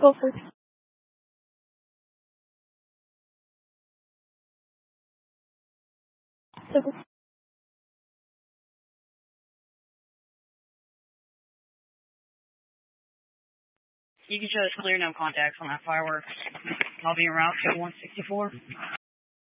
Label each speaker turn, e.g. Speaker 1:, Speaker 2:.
Speaker 1: Go for it. So,
Speaker 2: You can show us clear no contacts on that fireworks. I'll be en route to 164.